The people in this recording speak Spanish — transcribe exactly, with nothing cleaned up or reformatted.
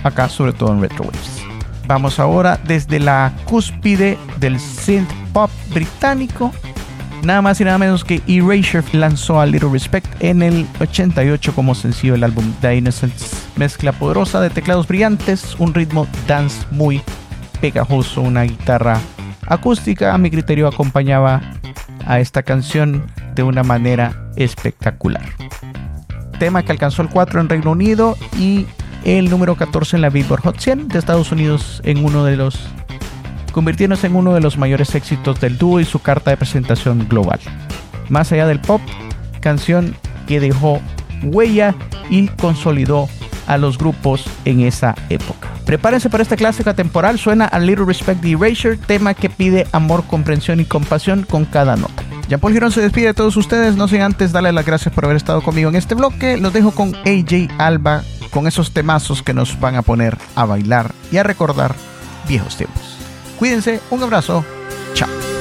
acá sobre todo en Retrowaves. Vamos ahora desde la cúspide del synth pop británico, nada más y nada menos que Erasure lanzó a Little Respect en el ochenta y ocho como sencillo el álbum The Innocence. Mezcla poderosa de teclados brillantes, un ritmo dance muy pegajoso, una guitarra acústica, a mi criterio acompañaba a esta canción de una manera espectacular. Tema que alcanzó el cuatro en Reino Unido y el número catorce en la Billboard Hot cien de Estados Unidos, en uno de los convirtiéndose en uno de los mayores éxitos del dúo y su carta de presentación global. Más allá del pop, canción que dejó huella y consolidó a los grupos en esa época. Prepárense para esta clásica temporal, suena a Little Respect de Erasure, tema que pide amor, comprensión y compasión con cada nota. Jean-Paul Girón se despide de todos ustedes, no sin antes darles las gracias por haber estado conmigo en este bloque. Los dejo con A J Alba, con esos temazos que nos van a poner a bailar y a recordar viejos tiempos. Cuídense, un abrazo, chao.